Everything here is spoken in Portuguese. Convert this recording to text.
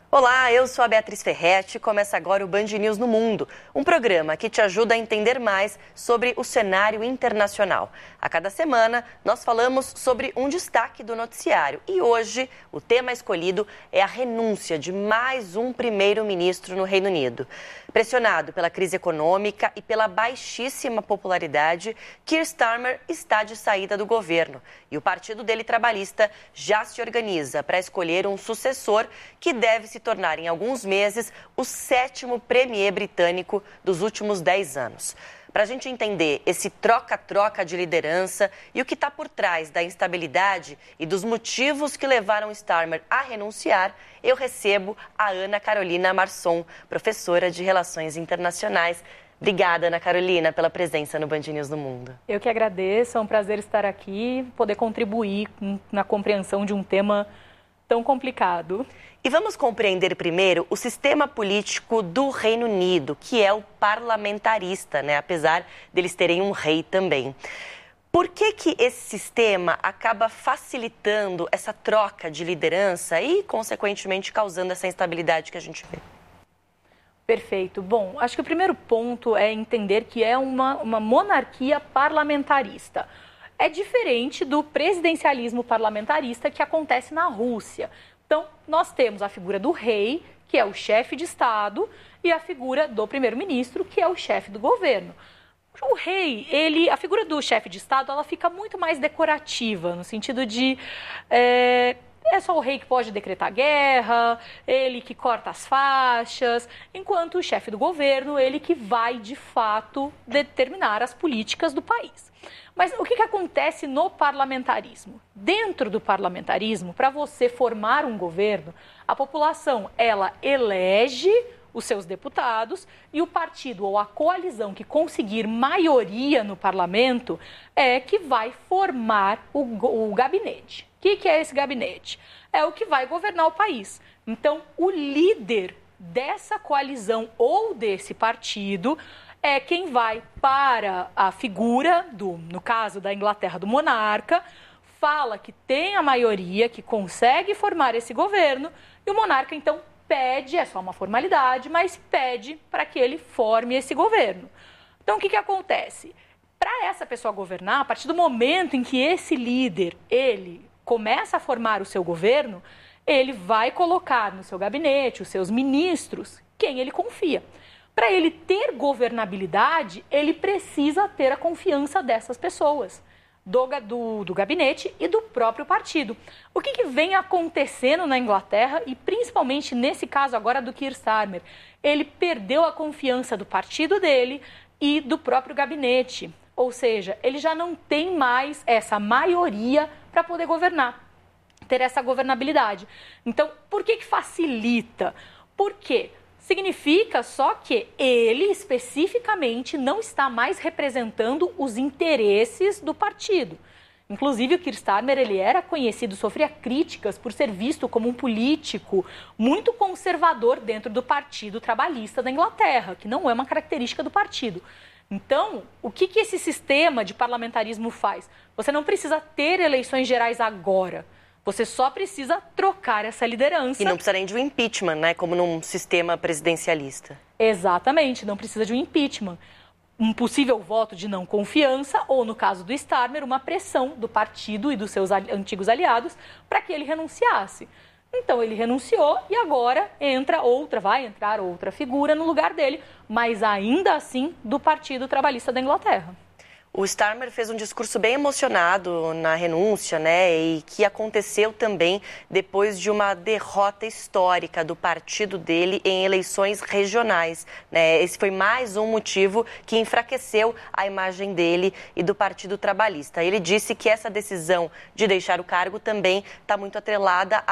Olá, eu sou a Beatriz Ferretti e começa agora o Band News no Mundo, um programa que te ajuda a entender mais sobre o cenário internacional. A cada semana, nós falamos sobre um destaque do noticiário e hoje o tema escolhido é a renúncia de mais um primeiro-ministro no Reino Unido. Pressionado pela crise econômica e pela baixíssima popularidade, Keir Starmer está de saída do governo e o partido dele trabalhista já se organiza para escolher um sucessor que deve se tornar em alguns meses o 7º premier britânico dos últimos 10 anos. Para a gente entender esse troca-troca de liderança e o que está por trás da instabilidade e dos motivos que levaram Starmer a renunciar, eu recebo a Ana Carolina Marçom, professora de Relações Internacionais. Obrigada, Ana Carolina, pela presença no Band News no Mundo. Eu que agradeço, é um prazer estar aqui, poder contribuir na compreensão de um tema tão complicado. E vamos compreender primeiro o sistema político do Reino Unido, que é o parlamentarista, né? Apesar deles terem um rei também. Por que esse sistema acaba facilitando essa troca de liderança e, consequentemente, causando essa instabilidade que a gente vê? Perfeito. Bom, acho que o primeiro ponto é entender que é uma monarquia parlamentarista. É diferente do presidencialismo parlamentarista que acontece na Rússia. Então, nós temos a figura do rei, que é o chefe de Estado, e a figura do primeiro-ministro, que é o chefe do governo. O rei, a figura do chefe de Estado, ela fica muito mais decorativa, no sentido de é só o rei que pode decretar guerra, ele que corta as faixas, enquanto o chefe do governo, ele que vai, de fato, determinar as políticas do país. Mas o que acontece no parlamentarismo? Dentro do parlamentarismo, para você formar um governo, a população, ela elege os seus deputados e o partido ou a coalizão que conseguir maioria no parlamento é que vai formar o gabinete. O que é esse gabinete? É o que vai governar o país. Então, o líder dessa coalizão ou desse partido é quem vai para a figura, no caso da Inglaterra, do monarca, fala que tem a maioria, que consegue formar esse governo, e o monarca, então, pede, é só uma formalidade, mas pede para que ele forme esse governo. Então, o que acontece? Para essa pessoa governar, a partir do momento em que esse líder, ele começa a formar o seu governo, ele vai colocar no seu gabinete, os seus ministros, quem ele confia. Para ele ter governabilidade, ele precisa ter a confiança dessas pessoas, do gabinete e do próprio partido. O que vem acontecendo na Inglaterra, e principalmente nesse caso agora do Keir Starmer? Ele perdeu a confiança do partido dele e do próprio gabinete. Ou seja, ele já não tem mais essa maioria para poder governar, ter essa governabilidade. Então, por que facilita? Por quê? Significa só que ele, especificamente, não está mais representando os interesses do partido. Inclusive, o Keir Starmer, ele era conhecido, sofria críticas por ser visto como um político muito conservador dentro do Partido Trabalhista da Inglaterra, que não é uma característica do partido. Então, o que esse sistema de parlamentarismo faz? Você não precisa ter eleições gerais agora. Você só precisa trocar essa liderança. E não precisa nem de um impeachment, né? Como num sistema presidencialista. Exatamente, não precisa de um impeachment. Um possível voto de não confiança ou, no caso do Starmer, uma pressão do partido e dos seus antigos aliados para que ele renunciasse. Então, ele renunciou e agora vai entrar outra figura no lugar dele, mas ainda assim do Partido Trabalhista da Inglaterra. O Starmer fez um discurso bem emocionado na renúncia, né? E que aconteceu também depois de uma derrota histórica do partido dele em eleições regionais, né? Esse foi mais um motivo que enfraqueceu a imagem dele e do Partido Trabalhista. Ele disse que essa decisão de deixar o cargo também está muito atrelada